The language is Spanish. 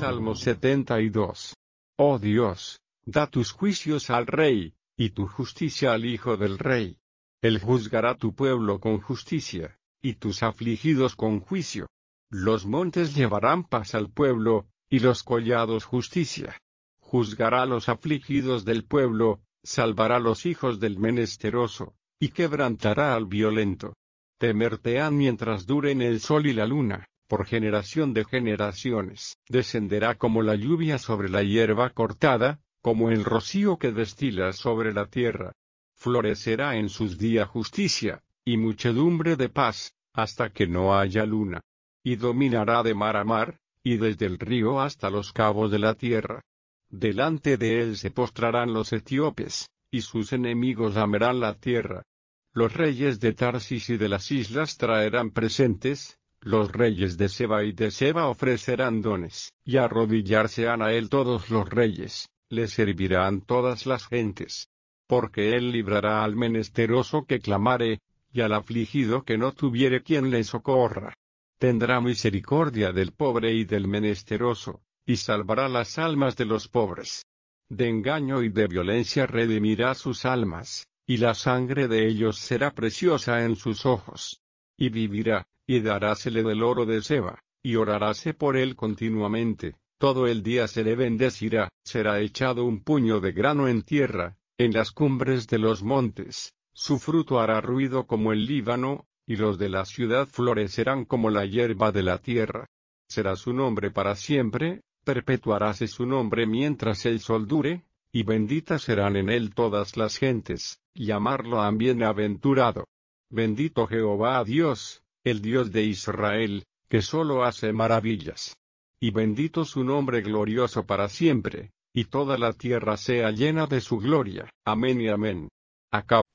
Salmo 72. Oh Dios, da tus juicios al rey, y tu justicia al hijo del rey. Él juzgará tu pueblo con justicia, y tus afligidos con juicio. Los montes llevarán paz al pueblo, y los collados justicia. Juzgará a los afligidos del pueblo, salvará a los hijos del menesteroso, y quebrantará al violento. Temertean mientras duren el sol y la luna, por generación de generaciones. Descenderá como la lluvia sobre la hierba cortada, como el rocío que destila sobre la tierra. Florecerá en sus días justicia, y muchedumbre de paz, hasta que no haya luna. Y dominará de mar a mar, y desde el río hasta los cabos de la tierra. Delante de él se postrarán los etíopes, y sus enemigos lamerán la tierra. Los reyes de Tarsis y de las islas traerán presentes, los reyes de Seba y de Seba ofrecerán dones, y arrodillarse han a él todos los reyes, le servirán todas las gentes. Porque él librará al menesteroso que clamare, y al afligido que no tuviere quien le socorra. Tendrá misericordia del pobre y del menesteroso, y salvará las almas de los pobres. De engaño y de violencia redimirá sus almas, y la sangre de ellos será preciosa en sus ojos. Y vivirá, y darásele del oro de Seba, y oraráse por él continuamente, todo el día se le bendecirá. Será echado un puño de grano en tierra, en las cumbres de los montes, su fruto hará ruido como el Líbano, y los de la ciudad florecerán como la hierba de la tierra. Será su nombre para siempre, perpetuaráse su nombre mientras el sol dure, y benditas serán en él todas las gentes, llamarlo han bienaventurado. Bendito Jehová Dios, el Dios de Israel, que solo hace maravillas. Y bendito su nombre glorioso para siempre, y toda la tierra sea llena de su gloria. Amén y amén. Acá